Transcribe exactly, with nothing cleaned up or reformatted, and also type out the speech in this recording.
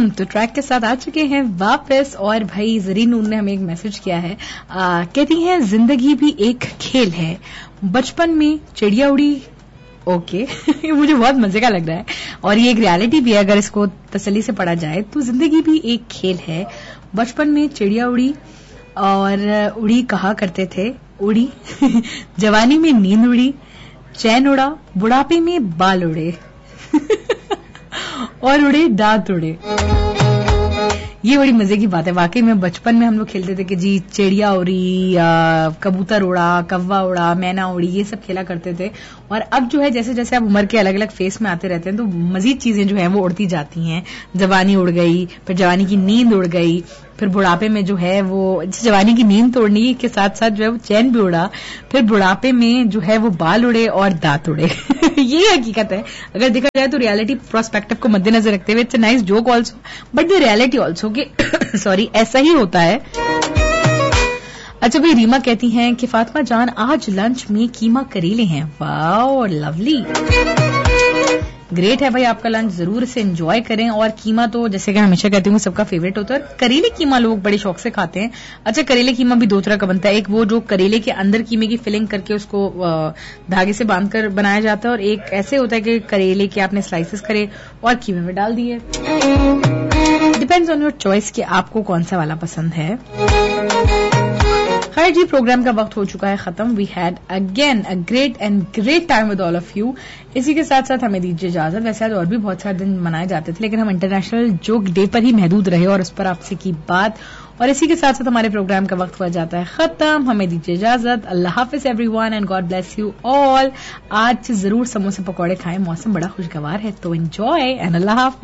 तो ट्रैक के साथ आ चुके हैं वापस। और भाई जरीन नून ने हमें एक मैसेज किया है, आ, कहती हैं जिंदगी भी एक खेल है, बचपन में चिड़िया उड़ी। ओके ये मुझे बहुत मजे का लग रहा है और ये एक रियलिटी भी है, अगर इसको तसल्ली से पढ़ा जाए तो। जिंदगी भी एक खेल है, बचपन में चिड़िया उड़ी और उड़ी कहा करते थे उड़ी जवानी में नींद उड़ी, चैन उड़ा, बुढ़ापे में बाल उड़े और उड़े दांत उड़े। ये बड़ी मजे की बात है वाकई में। बचपन में हम लोग खेलते थे कि जी चिड़िया उड़ी, कबूतर उड़ा, कौवा उड़ा, मैना उड़ी, ये सब खेला करते थे। और अब जो है जैसे जैसे आप उम्र के अलग अलग फेस में आते रहते हैं तो मजीद चीजें जो है वो उड़ती जाती हैं। जवानी उड़ गई, फिर जवानी की नींद उड़ गई, फिर बुढ़ापे में जो है वो जवानी की नींद तोड़ने के साथ साथ जो है वो चैन भी उड़ा, फिर बुढ़ापे में जो है वो बाल उड़े और दांत उड़े। ये हकीकत है अगर देखा जाए तो। रियलिटी प्रोस्पेक्टिव को मद्देनजर रखते हुए it's a nice joke also but the reality also कि सॉरी ऐसा ही होता है। अच्छा भाई रीमा कहती हैं कि फातिमा जान आज लंच में कीमा करेले हैं। वाओ लवली, ग्रेट है भाई आपका लंच, जरूर इसे एंजॉय करें। और कीमा तो जैसे कि हमेशा कहती हूँ सबका फेवरेट होता है। करेले कीमा लोग बड़े शौक से खाते हैं। अच्छा करेले कीमा भी दो तरह का बनता है, एक वो जो करेले के अंदर कीमे की फिलिंग करके उसको धागे से बांधकर बनाया जाता है, और एक ऐसे होता है कि करेले के आपने स्लाइसेस करे और कीमे में डाल दिए। डिपेंड्स ऑन योर चॉइस कि आपको कौन सा वाला पसंद है। खैर जी प्रोग्राम का वक्त हो चुका है खत्म। We had again a great and great time with all of you. इसी के साथ साथ हमें दीजिए इजाजत। वैसे आज और भी बहुत सारे दिन मनाए जाते थे लेकिन हम इंटरनेशनल जोक डे पर ही महदूद रहे और उस पर आपसे की बात। और इसी के साथ साथ हमारे प्रोग्राम का वक्त हुआ जाता है खत्म। हमें दीजिए इजाजत। अल्लाह हाफिज everyone and God bless you all. आज जरूर समोसे पकौड़े खाएं, मौसम बड़ा खुशगवार है तो एंजॉय एंड अल्लाह हाफिज।